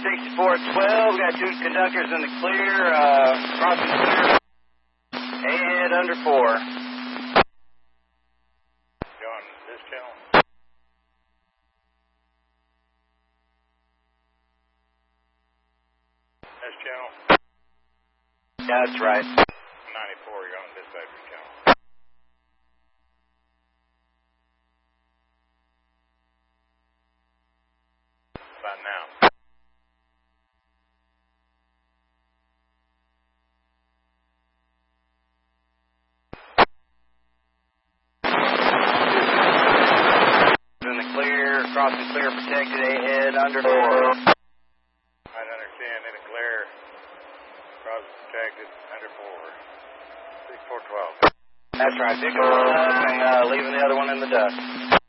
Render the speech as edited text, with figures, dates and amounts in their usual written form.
6412, got two conductors in the clear, crossing clear, ahead under 4. John, this channel? This channel? Yeah, that's right. 94, you're on dispatcher channel. About now. In the clear, crossing clear, protected, ahead under 4. I understand, in the glare, cross protected, under 4. 6412. That's right, picking one up and leaving the other one in the dust.